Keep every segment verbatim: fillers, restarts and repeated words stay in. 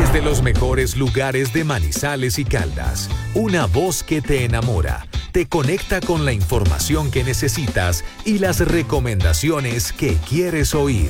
Desde los mejores lugares de Manizales y Caldas, una voz que te enamora, te conecta con la información que necesitas y las recomendaciones que quieres oír.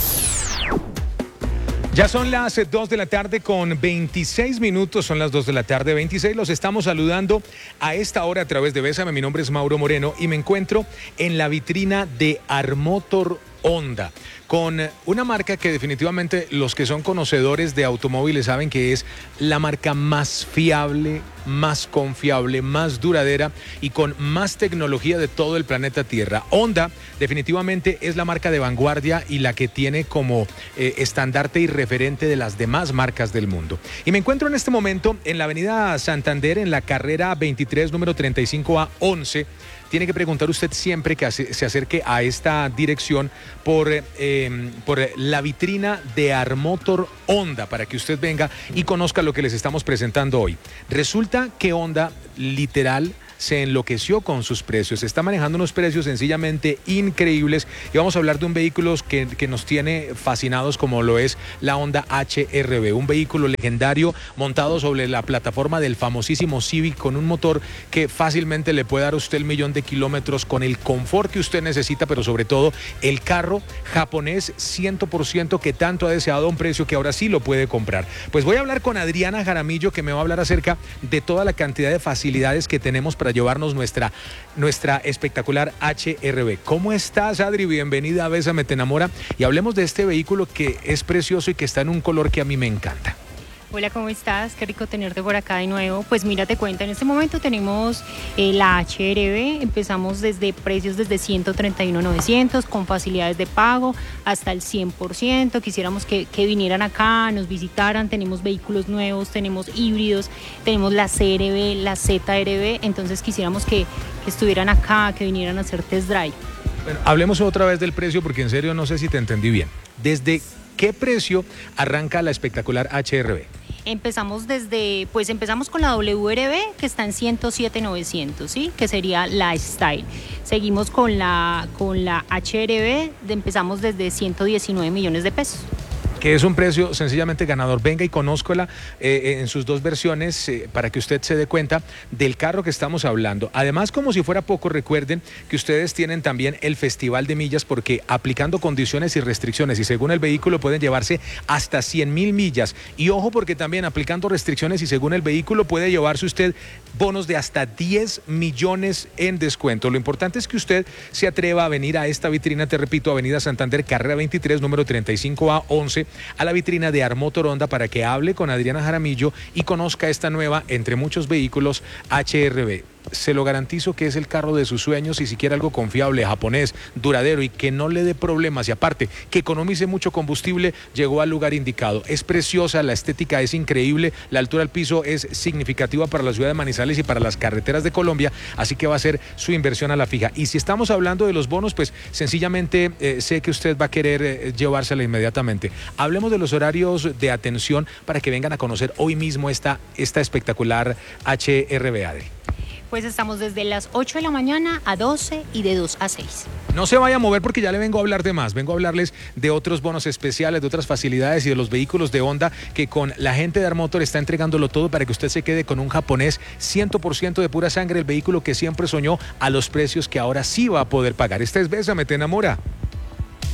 Ya son las dos de la tarde con veintiséis minutos, son las dos de la tarde veintiséis, los estamos saludando a esta hora a través de Bésame. Mi nombre es Mauro Moreno y me encuentro en la vitrina de Armotor Honda, con una marca que definitivamente los que son conocedores de automóviles saben que es la marca más fiable, más confiable, más duradera y con más tecnología de todo el planeta Tierra. Honda definitivamente es la marca de vanguardia y la que tiene como eh, estandarte y referente de las demás marcas del mundo. Y me encuentro en este momento en la avenida Santander, en la carrera veintitrés, número treinta y cinco A once. Tiene que preguntar usted siempre que se acerque a esta dirección por, eh, por la vitrina de Armotor Honda para que usted venga y conozca lo que les estamos presentando hoy. Resulta que Honda, literal, se enloqueció con sus precios, está manejando unos precios sencillamente increíbles y vamos a hablar de un vehículo que, que nos tiene fascinados como lo es la Honda H R V, un vehículo legendario montado sobre la plataforma del famosísimo Civic con un motor que fácilmente le puede dar a usted el millón de kilómetros con el confort que usted necesita, pero sobre todo el carro japonés cien por ciento que tanto ha deseado a un precio que ahora sí lo puede comprar. Pues voy a hablar con Adriana Jaramillo, que me va a hablar acerca de toda la cantidad de facilidades que tenemos para llevarnos nuestra, nuestra espectacular H R V. ¿Cómo estás, Adri? Bienvenida a Bésame, te enamora. Y hablemos de este vehículo que es precioso y que está en un color que a mí me encanta. Hola, ¿cómo estás? Qué rico tenerte por acá de nuevo. Pues mira, te cuento, en este momento tenemos eh, la H R V, empezamos desde precios desde ciento treinta y uno mil novecientos con facilidades de pago hasta el cien por ciento. Quisiéramos que, que vinieran acá, nos visitaran, tenemos vehículos nuevos, tenemos híbridos, tenemos la C R V, la Z R V, entonces quisiéramos que, que estuvieran acá, que vinieran a hacer test drive. Bueno, hablemos otra vez del precio porque en serio no sé si te entendí bien. ¿Desde qué precio arranca la espectacular H R V? Empezamos desde, pues empezamos con la W R V que está en ciento siete mil novecientos, ¿sí? Que sería la Style. Seguimos con la, con la H R V, empezamos desde ciento diecinueve millones de pesos. Que es un precio sencillamente ganador. Venga y conózcola eh, en sus dos versiones eh, para que usted se dé cuenta del carro que estamos hablando. Además, como si fuera poco, recuerden que ustedes tienen también el Festival de Millas porque aplicando condiciones y restricciones y según el vehículo pueden llevarse hasta cien mil millas. Y ojo porque también aplicando restricciones y según el vehículo puede llevarse usted bonos de hasta diez millones en descuento. Lo importante es que usted se atreva a venir a esta vitrina, te repito, Avenida Santander, carrera veintitrés, número treinta y cinco A once, a la vitrina de Armotor Honda para que hable con Adriana Jaramillo y conozca esta nueva, entre muchos vehículos, H R V. Se lo garantizo que es el carro de sus sueños y si quiere algo confiable, japonés, duradero y que no le dé problemas y aparte que economice mucho combustible, llegó al lugar indicado. Es preciosa, la estética es increíble, la altura al piso es significativa para la ciudad de Manizales y para las carreteras de Colombia, así que va a ser su inversión a la fija. Y si estamos hablando de los bonos, pues sencillamente eh, sé que usted va a querer eh, llevársela inmediatamente. Hablemos de los horarios de atención para que vengan a conocer hoy mismo esta, esta espectacular H R V, Adri. Pues estamos desde las ocho de la mañana a doce y de dos a seis. No se vaya a mover porque ya le vengo a hablar de más. Vengo a hablarles de otros bonos especiales, de otras facilidades y de los vehículos de Honda que con la gente de Armotor está entregándolo todo para que usted se quede con un japonés cien por ciento de pura sangre, el vehículo que siempre soñó a los precios que ahora sí va a poder pagar. Este es Bésame, te enamora.